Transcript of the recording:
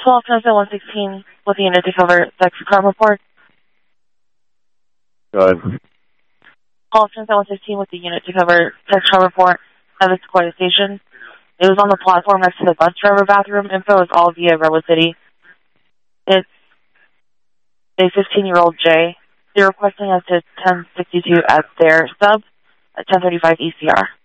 12 Transit 116 with the unit to cover sex crime report. Go ahead. 12 Transit 116 with the unit to cover sex crime report at the Sequoia Station. It was on the platform next to the bus driver bathroom. Info is all via Redwood City. It's a 15-year-old Jay. They're requesting us to 1062 at their sub at 1035 ECR.